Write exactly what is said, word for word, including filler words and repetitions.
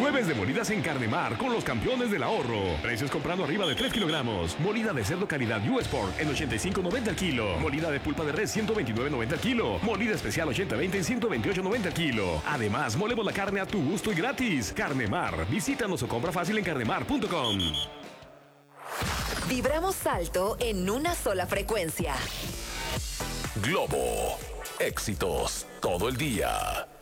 Jueves de molidas en Carnemar con los campeones del ahorro. Precios comprando arriba de tres kilogramos. Molida de cerdo calidad U S Pork en ochenta y cinco noventa el kilo. Molida de pulpa de res ciento veintinueve noventa el kilo. Molida especial ochenta veinte en ciento veintiocho noventa el kilo. Además, molemos la carne a tu gusto y gratis. Carnemar. Visítanos o compra fácil en carnemar punto com. Vibramos alto en una sola frecuencia. Globo. Éxitos todo el día.